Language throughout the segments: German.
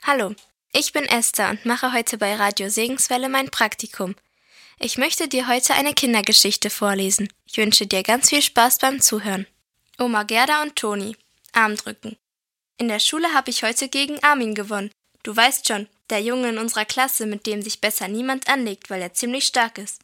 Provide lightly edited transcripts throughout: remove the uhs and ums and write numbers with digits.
Hallo, ich bin Esther und mache heute bei Radio Segenswelle mein Praktikum. Ich möchte dir heute eine Kindergeschichte vorlesen. Ich wünsche dir ganz viel Spaß beim Zuhören. Oma Gerda und Toni. Armdrücken. In der Schule habe ich heute gegen Armin gewonnen. Du weißt schon, der Junge in unserer Klasse, mit dem sich besser niemand anlegt, weil er ziemlich stark ist.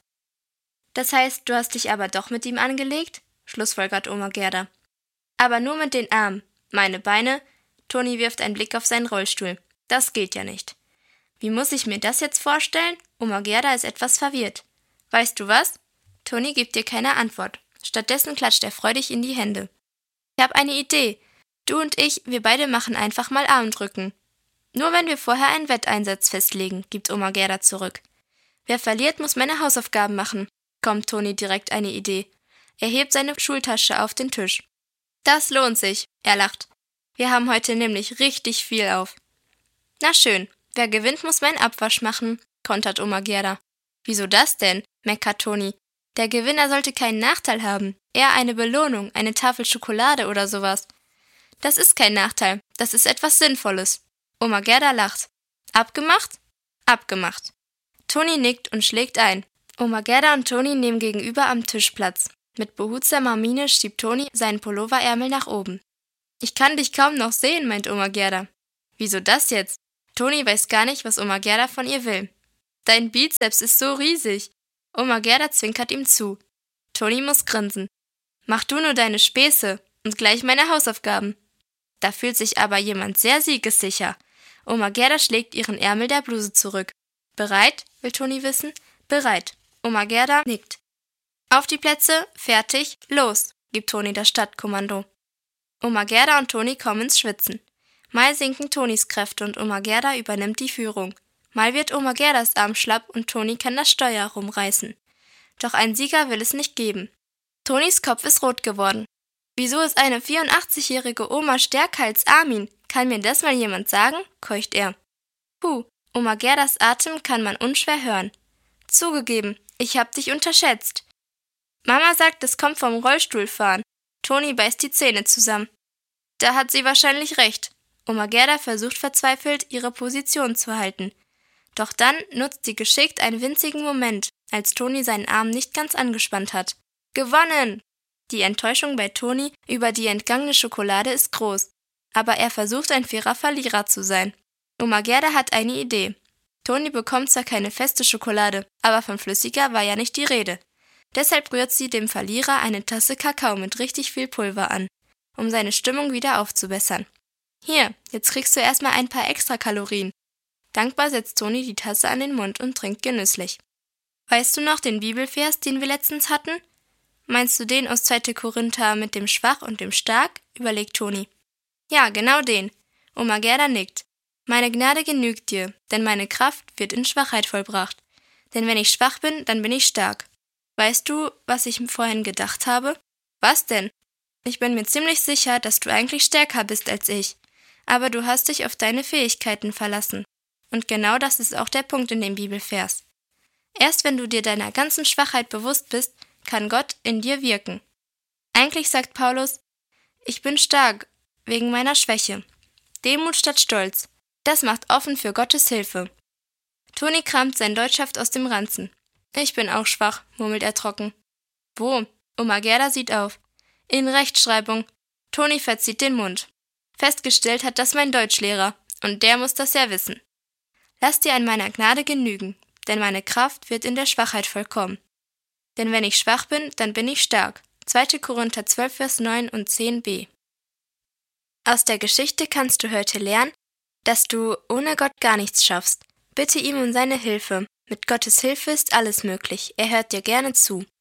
Das heißt, du hast dich aber doch mit ihm angelegt? Schlussfolgert Oma Gerda. Aber nur mit den Armen. Meine Beine? Toni wirft einen Blick auf seinen Rollstuhl. Das geht ja nicht. Wie muss ich mir das jetzt vorstellen? Oma Gerda ist etwas verwirrt. Weißt du was? Toni gibt dir keine Antwort. Stattdessen klatscht er freudig in die Hände. Ich habe eine Idee. Du und ich, wir beide machen einfach mal Armdrücken. Nur wenn wir vorher einen Wetteinsatz festlegen, gibt Oma Gerda zurück. Wer verliert, muss meine Hausaufgaben machen, kommt Toni direkt eine Idee. Er hebt seine Schultasche auf den Tisch. Das lohnt sich, er lacht. Wir haben heute nämlich richtig viel auf. Na schön, wer gewinnt, muss meinen Abwasch machen, kontert Oma Gerda. Wieso das denn, meckert Toni. Der Gewinner sollte keinen Nachteil haben, eher eine Belohnung, eine Tafel Schokolade oder sowas. Das ist kein Nachteil, das ist etwas Sinnvolles. Oma Gerda lacht. Abgemacht? Abgemacht. Toni nickt und schlägt ein. Oma Gerda und Toni nehmen gegenüber am Tisch Platz. Mit behutsamer Miene schiebt Toni seinen Pulloverärmel nach oben. Ich kann dich kaum noch sehen, meint Oma Gerda. Wieso das jetzt? Toni weiß gar nicht, was Oma Gerda von ihr will. Dein Bizeps ist so riesig. Oma Gerda zwinkert ihm zu. Toni muss grinsen. Mach du nur deine Späße und gleich meine Hausaufgaben. Da fühlt sich aber jemand sehr siegessicher. Oma Gerda schlägt ihren Ärmel der Bluse zurück. Bereit? Will Toni wissen. Bereit. Oma Gerda nickt. Auf die Plätze, fertig, los, gibt Toni das Stadtkommando. Oma Gerda und Toni kommen ins Schwitzen. Mal sinken Tonis Kräfte und Oma Gerda übernimmt die Führung. Mal wird Oma Gerdas Arm schlapp und Toni kann das Steuer rumreißen. Doch einen Sieger will es nicht geben. Tonis Kopf ist rot geworden. Wieso ist eine 84-jährige Oma stärker als Armin? Kann mir das mal jemand sagen? Keucht er. Puh, Oma Gerdas Atem kann man unschwer hören. Zugegeben, ich hab dich unterschätzt. Mama sagt, es kommt vom Rollstuhlfahren. Toni beißt die Zähne zusammen. Da hat sie wahrscheinlich recht. Oma Gerda versucht verzweifelt, ihre Position zu halten. Doch dann nutzt sie geschickt einen winzigen Moment, als Toni seinen Arm nicht ganz angespannt hat. Gewonnen! Die Enttäuschung bei Toni über die entgangene Schokolade ist groß, aber er versucht, ein fairer Verlierer zu sein. Oma Gerda hat eine Idee. Toni bekommt zwar keine feste Schokolade, aber von flüssiger war ja nicht die Rede. Deshalb rührt sie dem Verlierer eine Tasse Kakao mit richtig viel Pulver an, um seine Stimmung wieder aufzubessern. Hier, jetzt kriegst du erstmal ein paar Extrakalorien. Dankbar setzt Toni die Tasse an den Mund und trinkt genüsslich. Weißt du noch den Bibelvers, den wir letztens hatten? Meinst du den aus 2. Korinther mit dem Schwach und dem Stark? Überlegt Toni. Ja, genau den. Oma Gerda nickt. Meine Gnade genügt dir, denn meine Kraft wird in Schwachheit vollbracht. Denn wenn ich schwach bin, dann bin ich stark. Weißt du, was ich vorhin gedacht habe? Was denn? Ich bin mir ziemlich sicher, dass du eigentlich stärker bist als ich. Aber du hast dich auf deine Fähigkeiten verlassen. Und genau das ist auch der Punkt in dem Bibelvers. Erst wenn du dir deiner ganzen Schwachheit bewusst bist, kann Gott in dir wirken. Eigentlich sagt Paulus, ich bin stark, wegen meiner Schwäche. Demut statt Stolz. Das macht offen für Gottes Hilfe. Toni kramt sein Deutschheft aus dem Ranzen. Ich bin auch schwach, murmelt er trocken. Wo? Oma Gerda sieht auf. In Rechtschreibung. Toni verzieht den Mund. Festgestellt hat das mein Deutschlehrer, und der muss das ja wissen. Lass dir an meiner Gnade genügen, denn meine Kraft wird in der Schwachheit vollkommen. Denn wenn ich schwach bin, dann bin ich stark. 2. Korinther 12, Vers 9 und 10b. Aus der Geschichte kannst du heute lernen, dass du ohne Gott gar nichts schaffst. Bitte ihm um seine Hilfe. Mit Gottes Hilfe ist alles möglich. Er hört dir gerne zu.